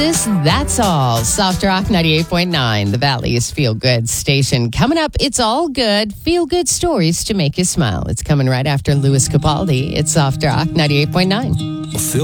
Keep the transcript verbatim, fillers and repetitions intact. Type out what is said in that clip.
This, that's all. Soft Rock ninety-eight point nine, the Valley's Feel Good station. Coming up, it's all good. Feel good stories to make you smile. It's coming right after Louis Capaldi. It's Soft Rock ninety-eight point nine.